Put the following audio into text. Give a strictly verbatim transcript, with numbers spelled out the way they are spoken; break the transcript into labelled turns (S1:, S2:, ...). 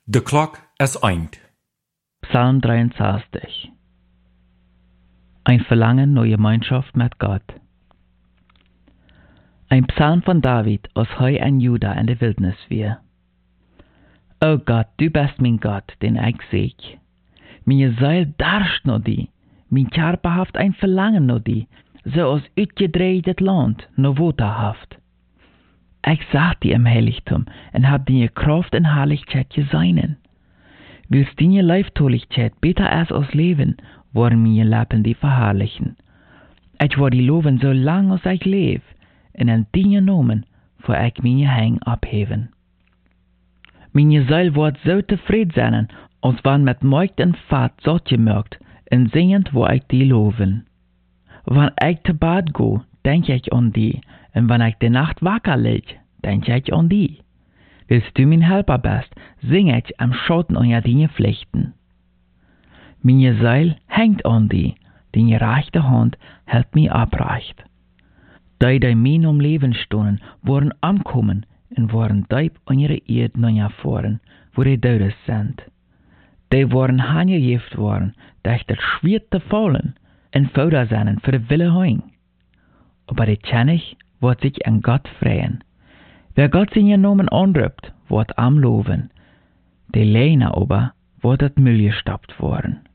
S1: De klok is eind.
S2: Psalm dreiundzwanzig. Ein Verlangen nach Gemeinschaft mit Gott. Ein Psalm von David, aus Heu in Juda in der Wildnis wir. O Gott, du bist mein Gott, den ich sehe. Meine Seele darscht nach die, mein Körper haft ein Verlangen nach die, so als uitgedreht Land nach Water haft. Ich sah die im Heiligtum und hab die Kraft und Herrlichkeit gesehen. Willst die Leiftoligkeit besser als aus Leben, waren meine Lippen die verherrlichen. Ich war die loben so lang als ich leb, und an die Namen, vor ich meine Hang abheben. Meine Seele wird so zufrieden sein, als wann mit Meucht und Fahrt satt gemerkt, und singend wo ich die loben. Wenn ich zu Bad go, denk ich an die, und wenn ich die Nacht wacker lieg, denk ich an die. Willst du mein Helfer bist, sing ich am Schatten an deine Pflichten. Meine Seele hängt an die, deine rechte Hand hält mich abreicht. Die, die mir um Leben stunden, waren ankommen und waren deep an ihre Erde noch fahren, wo die Todes sind. Die waren hingejeft worden, durch das schwer zu fallen, und Vater sein für die Wille heim. Aber die Tschenig wird sich an Gott freuen. Wer Gott seinen Namen anruft, wird am loben. Die Lehner aber wird das Müll gestoppt worden.